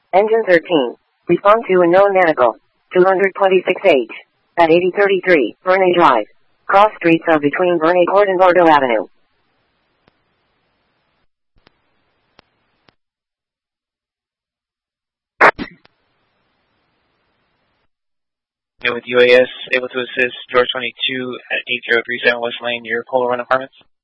Engine 13. Respond to unknown medical. 226H. At 8033, Vernay Drive. Cross streets are between Vernay Court and Bordeaux Avenue. With UAS, able to assist George 22 at 8037 West Lane, your Polo Run Apartments.